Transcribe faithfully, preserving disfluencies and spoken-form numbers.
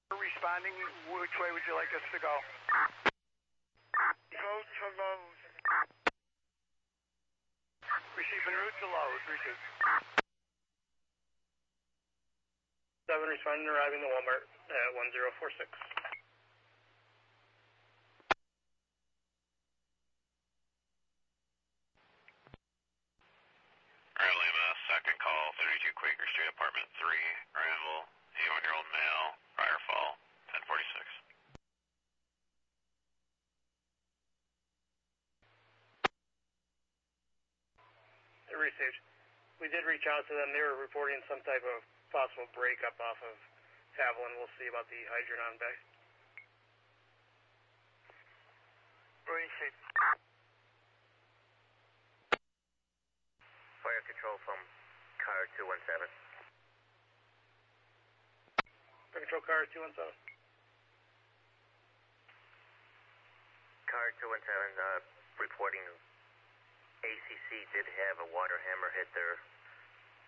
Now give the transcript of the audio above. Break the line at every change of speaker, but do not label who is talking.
Responding, which way would you like us to go? Go to Lowe's. Receiving route to Lowe's, receive.
seven responding, arriving to Walmart at one zero four six.
Alright, Lima, second call, thirty-two Quaker Street, apartment three, Granville, eighty-one-year-old male, prior fall, ten forty-six.
Received. We did reach out to them. They were reporting some type of possible breakup off of Haviland. We'll see about the hydrant on bay.
Received.
Fire control from car two one seven.
Fire control car two one seven.
Car two one seven uh, reporting A C C did have a water hammer hit their